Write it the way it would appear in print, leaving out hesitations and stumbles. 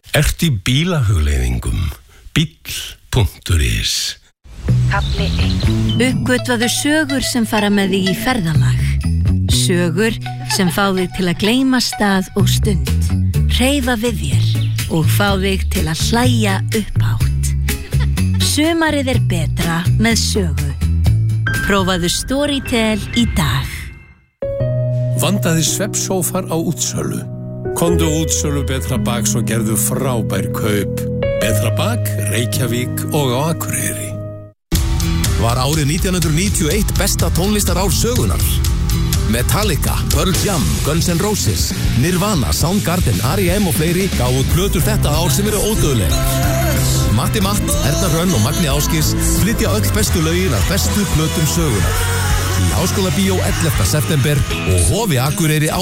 Ert í bílahugleiðingum? Bíll.is. Kafli 1. Uppgötvaðu sögur sem fara með þig í ferðalag. Sögur sem fá þig til að gleyma stað og stund. Hreyfa við þér og fá þig til að hlæja upphátt. Sumarið betra með sögu. Prófaðu Storytel í dag. Vandaði svefnsófar á útsölu. Komdu útsölu Betra Baks og gerðu frábær kaup. Betra Bak, Reykjavík og á Akureyri. Var árið 1991 besta tónlistarár sögunar? Metallica, Pearl Jam, Guns N' Roses, Nirvana, Soundgarden, R.E.M. og fleiri gáfu plötur þetta ár sem eru ódauðlegar. Matti Matt, Erna Hrönn og Magni Ásgeirs flytja öll bestu lögin af bestu plötum sögunar. Í Háskólabíó 11. september og Hofi Akureyri